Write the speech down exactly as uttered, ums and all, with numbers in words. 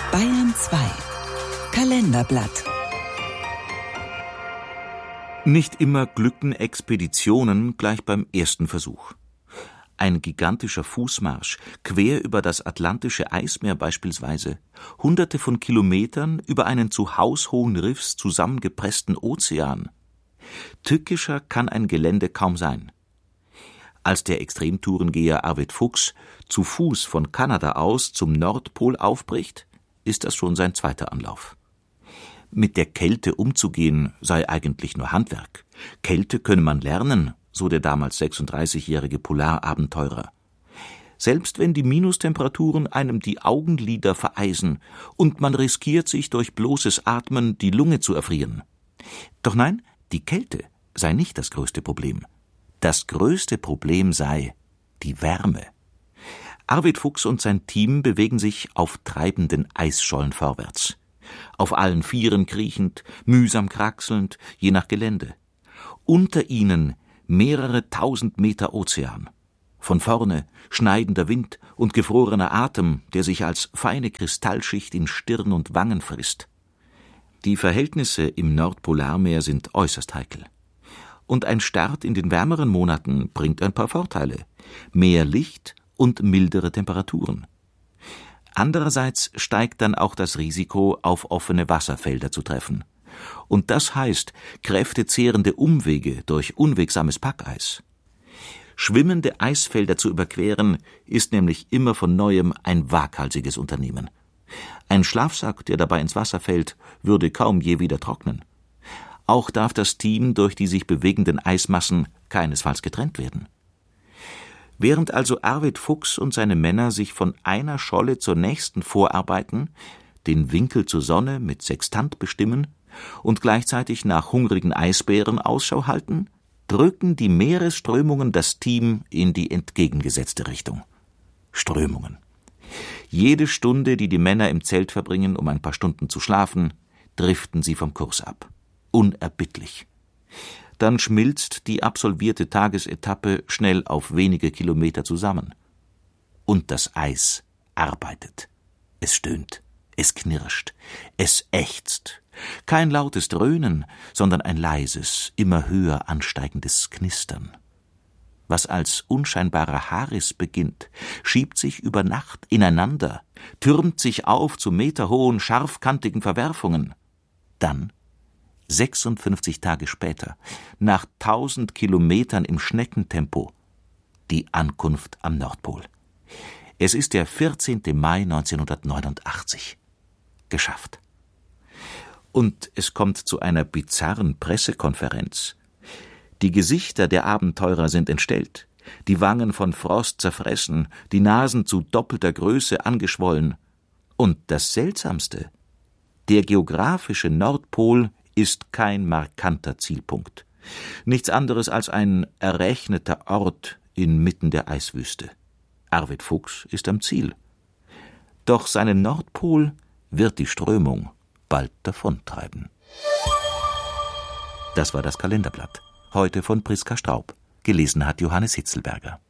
Bayern zwei Kalenderblatt. Nicht immer glücken Expeditionen gleich beim ersten Versuch. Ein gigantischer Fußmarsch quer über das Atlantische Eismeer beispielsweise, hunderte von Kilometern über einen zu haushohen Riffs zusammengepressten Ozean. Tückischer kann ein Gelände kaum sein. Als der Extremtourengeher Arvid Fuchs zu Fuß von Kanada aus zum Nordpol aufbricht, ist das schon sein zweiter Anlauf. Mit der Kälte umzugehen sei eigentlich nur Handwerk. Kälte könne man lernen, so der damals sechsunddreißigjährige Polarabenteurer. Selbst wenn die Minustemperaturen einem die Augenlider vereisen und man riskiert, sich durch bloßes Atmen die Lunge zu erfrieren. Doch nein, die Kälte sei nicht das größte Problem. Das größte Problem sei die Wärme. Arvid Fuchs und sein Team bewegen sich auf treibenden Eisschollen vorwärts. Auf allen Vieren kriechend, mühsam kraxelnd, je nach Gelände. Unter ihnen mehrere tausend Meter Ozean. Von vorne schneidender Wind und gefrorener Atem, der sich als feine Kristallschicht in Stirn und Wangen frisst. Die Verhältnisse im Nordpolarmeer sind äußerst heikel. Und ein Start in den wärmeren Monaten bringt ein paar Vorteile. Mehr Licht und mildere Temperaturen. Andererseits steigt dann auch das Risiko, auf offene Wasserfelder zu treffen. Und das heißt kräftezehrende Umwege durch unwegsames Packeis. Schwimmende Eisfelder zu überqueren, ist nämlich immer von Neuem ein waghalsiges Unternehmen. Ein Schlafsack, der dabei ins Wasser fällt, würde kaum je wieder trocknen. Auch darf das Team durch die sich bewegenden Eismassen keinesfalls getrennt werden. Während also Arvid Fuchs und seine Männer sich von einer Scholle zur nächsten vorarbeiten, den Winkel zur Sonne mit Sextant bestimmen und gleichzeitig nach hungrigen Eisbären Ausschau halten, drücken die Meeresströmungen das Team in die entgegengesetzte Richtung. Strömungen. Jede Stunde, die die Männer im Zelt verbringen, um ein paar Stunden zu schlafen, driften sie vom Kurs ab. Unerbittlich. Dann schmilzt die absolvierte Tagesetappe schnell auf wenige Kilometer zusammen. Und das Eis arbeitet. Es stöhnt, es knirscht, es ächzt. Kein lautes Dröhnen, sondern ein leises, immer höher ansteigendes Knistern. Was als unscheinbarer Haarriss beginnt, schiebt sich über Nacht ineinander, türmt sich auf zu meterhohen, scharfkantigen Verwerfungen. Dann sechsundfünfzig Tage später, nach tausend Kilometern im Schneckentempo, die Ankunft am Nordpol. Es ist der vierzehnten Mai neunzehnhundertneunundachtzig. Geschafft. Und es kommt zu einer bizarren Pressekonferenz. Die Gesichter der Abenteurer sind entstellt, die Wangen von Frost zerfressen, die Nasen zu doppelter Größe angeschwollen. Und das Seltsamste: Der geografische Nordpol ist kein markanter Zielpunkt. Nichts anderes als ein errechneter Ort inmitten der Eiswüste. Arvid Fuchs ist am Ziel. Doch seinen Nordpol wird die Strömung bald davontreiben. Das war das Kalenderblatt. Heute von Priska Straub. Gelesen hat Johannes Hitzelberger.